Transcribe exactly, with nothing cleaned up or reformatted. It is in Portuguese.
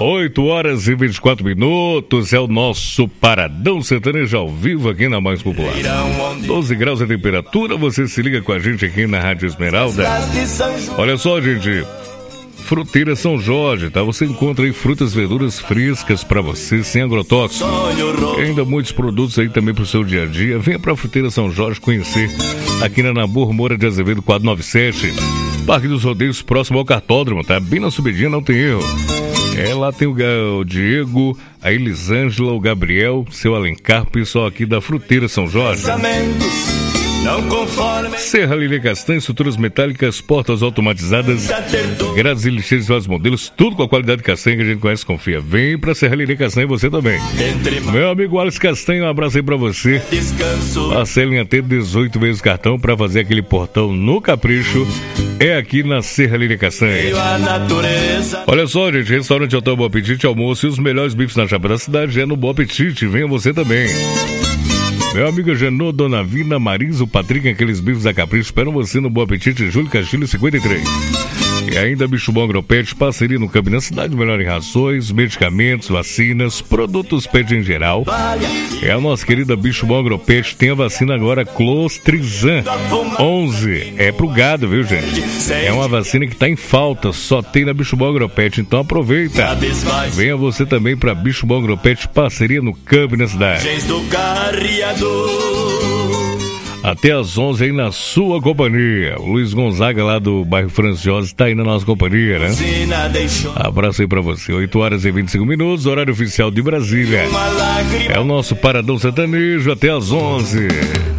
oito horas e vinte e quatro minutos, é o nosso Paradão Sertanejo ao vivo aqui na Mais Popular. doze graus a temperatura, você se liga com a gente aqui na Rádio Esmeralda. Olha só, gente, Fruteira São Jorge, tá? Você encontra aí frutas e verduras frescas pra você, sem agrotóxico. E ainda muitos produtos aí também pro seu dia a dia. Venha pra Fruteira São Jorge conhecer, aqui na Nabor Moura de Azevedo quatrocentos e noventa e sete. Parque dos Rodeios, próximo ao cartódromo, tá? Bem na subidinha, não tem erro. É, lá tem o, o Diego, a Elisângela, o Gabriel, seu Alencar, pessoal aqui da Fruteira São Jorge. Serra Lilian Castanha, estruturas metálicas, portas automatizadas, grades e lixeiros de vários modelos, tudo com a qualidade de castanha que a gente conhece e confia. Vem pra Serra Lilian Castanha você também. Meu amigo Alex Castanha, um abraço aí pra você. Parcela em até dezoito vezes o cartão pra fazer aquele portão no capricho. É aqui na Serra Lilian Castanha. Olha só, gente, restaurante Hotel Bom Apetite, almoço e os melhores bifes na chapa da cidade é no Bom Apetite. Venha você também. Meu amigo Janô, Dona Vina, Marisa, o Patrick, aqueles bifes da Capricho, esperam você no Bom Apetite, Júlio Castilho cinquenta e três. E ainda Bicho Bom Agropet, parceria no Campo da Cidade, melhor em rações, medicamentos, vacinas, produtos pet em geral. É a nossa querida Bicho Bom Agropet, tem a vacina agora Clostrizan onze. É pro gado, viu, gente? É uma vacina que tá em falta, só tem na Bicho Bom Agropet, então aproveita. Venha você também pra Bicho Bom Agropet, parceria no Campo da Cidade. Até às onze aí na sua companhia. O Luiz Gonzaga lá do bairro Franciosa está aí na nossa companhia, né? Abraço aí pra você. oito horas e vinte e cinco minutos, horário oficial de Brasília. É o nosso Paradão Sertanejo até às onze.